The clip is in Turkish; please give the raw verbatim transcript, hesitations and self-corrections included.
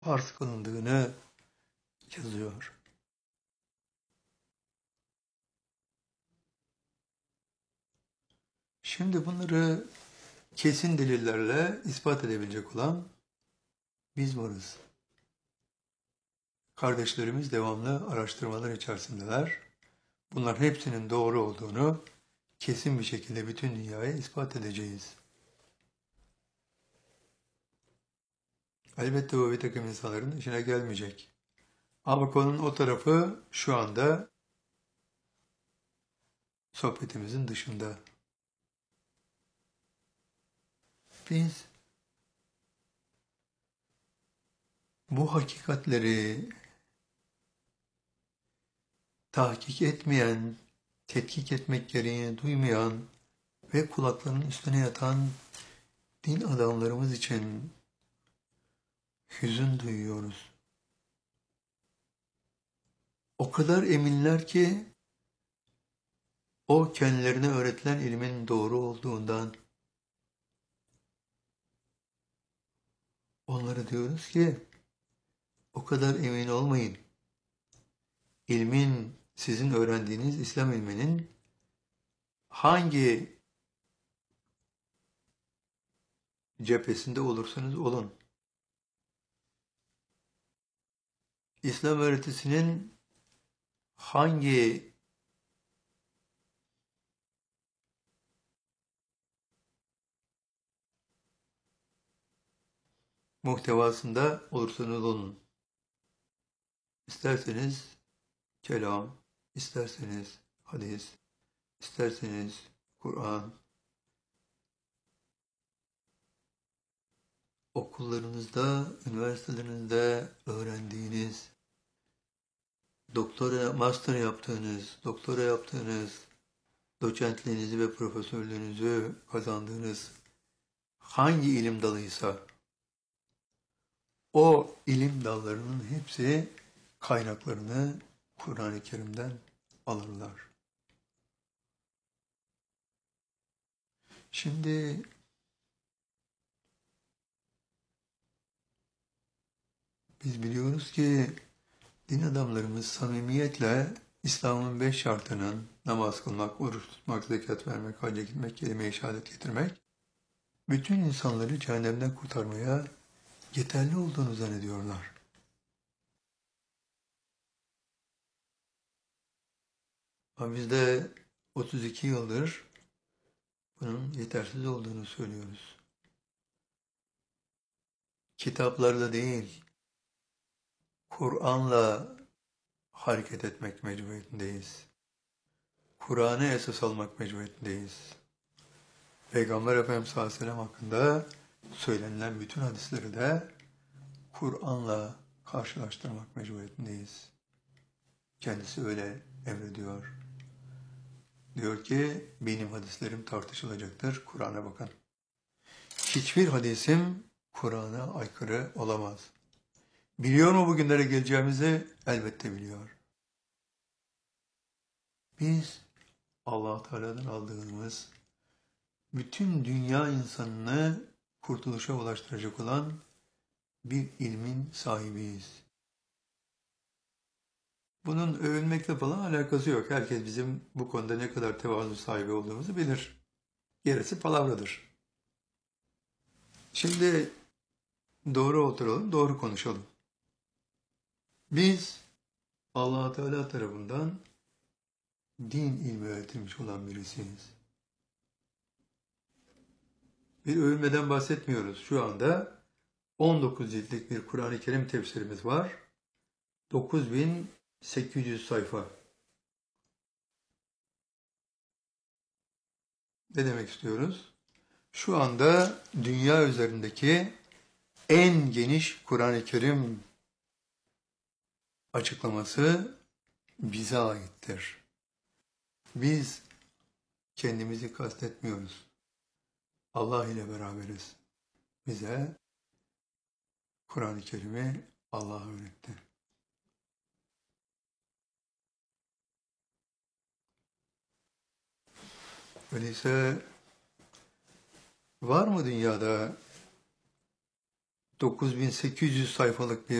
farz kılındığını yazıyor. Şimdi bunları kesin delillerle ispat edebilecek olan biz varız. Kardeşlerimiz devamlı araştırmalar içerisindeler. Bunların hepsinin doğru olduğunu kesin bir şekilde bütün dünyaya ispat edeceğiz. Elbette bu bir takım insanların işine gelmeyecek. Ama konunun o tarafı şu anda sohbetimizin dışında. Biz bu hakikatleri tahkik etmeyen, tetkik etmek gereğini duymayan ve kulaklarının üstüne yatan din adamlarımız için hüzün duyuyoruz. O kadar eminler ki o kendilerine öğretilen ilmin doğru olduğundan onlara diyoruz ki o kadar emin olmayın. İlmin, sizin öğrendiğiniz İslam ilminin hangi cephesinde olursanız olun, İslam öğretisinin hangi muhtevasında olursanız olun. İsterseniz kelam, isterseniz hadis, isterseniz Kur'an, okullarınızda, üniversitelerinizde öğrendiğiniz, doktora, master yaptığınız, doktora yaptığınız, doçentliğinizi ve profesörlüğünüzü kazandığınız hangi ilim dalıysa o ilim dallarının hepsi kaynaklarını Kur'an-ı Kerim'den alırlar. Şimdi biz biliyoruz ki din adamlarımız samimiyetle İslam'ın beş şartının namaz kılmak, oruç tutmak, zekat vermek, hacca gitmek, kelime-i şehadet getirmek bütün insanları cehennemden kurtarmaya yeterli olduğunu zannediyorlar. Ama biz de otuz iki yıldır bunun yetersiz olduğunu söylüyoruz. Kitaplarla değil, Kur'an'la hareket etmek mecburiyetindeyiz. Kur'an'ı esas almak mecburiyetindeyiz. Peygamber Efendimiz sallallahu aleyhi ve sellem hakkında söylenilen bütün hadisleri de Kur'an'la karşılaştırmak mecburiyetindeyiz. Kendisi öyle emrediyor. Diyor ki benim hadislerim tartışılacaktır. Kur'an'a bakın. Hiçbir hadisim Kur'an'a aykırı olamaz. Biliyor mu bugünlere geleceğimizi? Elbette biliyor. Biz Allah Teala'dan aldığımız bütün dünya insanını kurtuluşa ulaştıracak olan bir ilmin sahibiyiz. Bunun övünmekle falan alakası yok. Herkes bizim bu konuda ne kadar tevazu sahibi olduğumuzu bilir. Gerisi palavradır. Şimdi doğru oturalım, doğru konuşalım. Biz Allah Teala tarafından din ilmi öğretilmiş olan birisiyiz. Bir övünmeden bahsetmiyoruz. Şu anda on dokuz ciltlik bir Kur'an-ı Kerim tefsirimiz var. dokuz bin sekiz yüz sayfa. Ne demek istiyoruz? Şu anda dünya üzerindeki en geniş Kur'an-ı Kerim açıklaması bize aittir. Biz kendimizi kastetmiyoruz. Allah ile beraberiz. Bize Kur'an-ı Kerim'i Allah öğretti. Öyleyse var mı dünyada dokuz bin sekiz yüz sayfalık bir